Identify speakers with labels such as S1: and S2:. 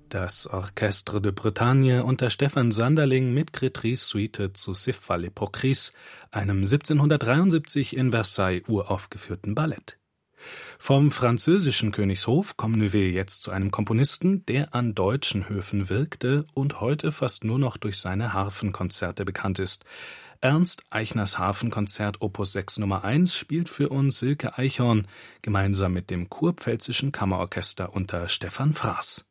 S1: Das Orchestre de Bretagne unter Stefan Sanderling mit Grétry-Suite zu Cephale Hypocris, einem 1773 in Versailles uraufgeführten Ballett. Vom französischen Königshof kommen wir jetzt zu einem Komponisten, der an deutschen Höfen wirkte und heute fast nur noch durch seine Harfenkonzerte bekannt ist. Ernst Eichners Harfenkonzert Opus 6 Nummer 1 spielt für uns Silke Eichhorn gemeinsam mit dem Kurpfälzischen Kammerorchester unter Stefan Fraß.